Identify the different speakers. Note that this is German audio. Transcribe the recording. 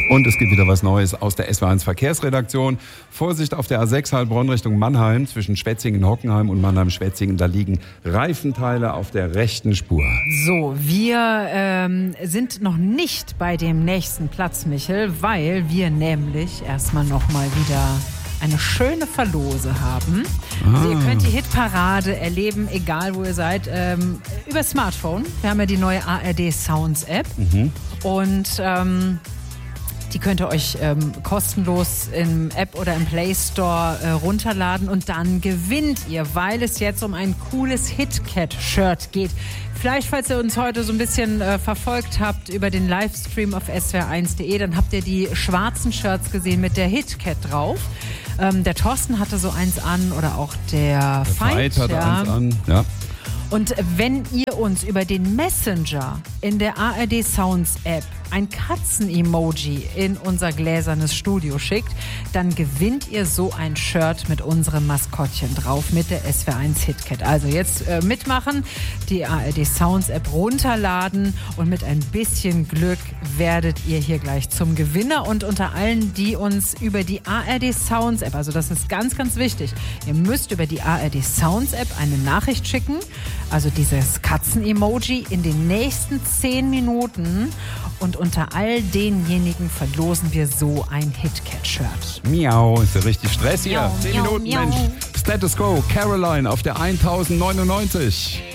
Speaker 1: Und es gibt wieder was Neues aus der SW1 Verkehrsredaktion. Vorsicht auf der A6 Heilbronn Richtung Mannheim, zwischen Schwetzingen-Hockenheim und Mannheim-Schwetzingen. Da liegen Reifenteile auf der rechten Spur.
Speaker 2: So, wir sind noch nicht bei dem nächsten Platz, Michel, weil wir nämlich erstmal nochmal wieder eine schöne Verlose haben. Also ihr könnt die Hitparade erleben, egal wo ihr seid, über Smartphone. Wir haben ja die neue ARD Sounds App und die könnt ihr euch kostenlos im App oder im Play Store runterladen und dann gewinnt ihr, weil es jetzt um ein cooles HitCat-Shirt geht. Vielleicht, falls ihr uns heute so ein bisschen verfolgt habt über den Livestream auf swr1.de, dann habt ihr die schwarzen Shirts gesehen mit der HitCat drauf. Der Thorsten hatte so eins an oder auch der Veit
Speaker 1: hatte eins an, ja.
Speaker 2: Und wenn ihr uns über den Messenger in der ARD Sounds App ein Katzen-Emoji in unser gläsernes Studio schickt, dann gewinnt ihr so ein Shirt mit unserem Maskottchen drauf, mit der SWR1 HitCat. Also jetzt mitmachen, die ARD Sounds App runterladen und mit ein bisschen Glück werdet ihr hier gleich zum Gewinner. Und unter allen, die uns über die ARD Sounds App, also das ist ganz, ganz wichtig, ihr müsst über die ARD Sounds App eine Nachricht schicken, also dieses Katzen-Emoji in den nächsten 10 Minuten. Und unter all denjenigen verlosen wir so ein HitCat-Shirt.
Speaker 1: Miau, ist ja richtig Stress hier.
Speaker 2: Miau,
Speaker 1: 10
Speaker 2: miau,
Speaker 1: Minuten,
Speaker 2: miau.
Speaker 1: Mensch. Status Quo, Caroline auf der 1099.